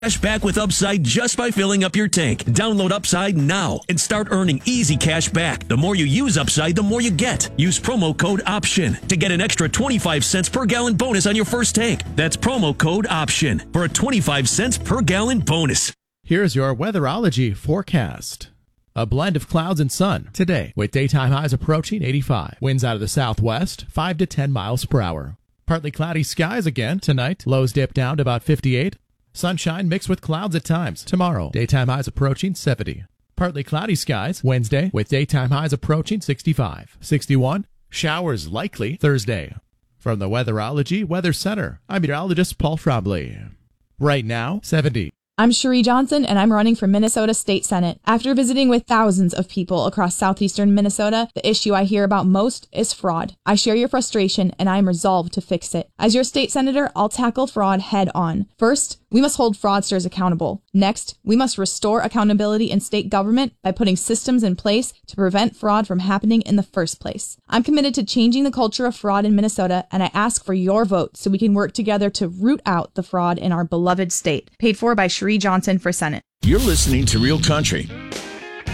Cash back with Upside just by filling up your tank. Download Upside now and start earning easy cash back. The more you use Upside, the more you get. Use promo code OPTION to get an extra 25 cents per gallon bonus on your first tank. That's promo code OPTION for a 25 cents per gallon bonus. Here's your weatherology forecast. A blend of clouds and sun today with daytime highs approaching 85. Winds out of the southwest, 5 to 10 miles per hour. Partly cloudy skies again tonight. Lows dip down to about 58. Sunshine mixed with clouds at times. Tomorrow, daytime highs approaching 70. Partly cloudy skies Wednesday with daytime highs approaching 65. 61. Showers likely Thursday. From the Weatherology Weather Center, I'm meteorologist Paul Trombley. Right now, 70. I'm Cherie Johnson, and I'm running for Minnesota State Senate. After visiting with thousands of people across southeastern Minnesota, the issue I hear about most is fraud. I share your frustration, and I am resolved to fix it. As your state senator, I'll tackle fraud head on. First, we must hold fraudsters accountable. Next, we must restore accountability in state government by putting systems in place to prevent fraud from happening in the first place. I'm committed to changing the culture of fraud in Minnesota, and I ask for your vote so we can work together to root out the fraud in our beloved state. Paid for by Cherie Johnson for Senate. You're listening to Real Country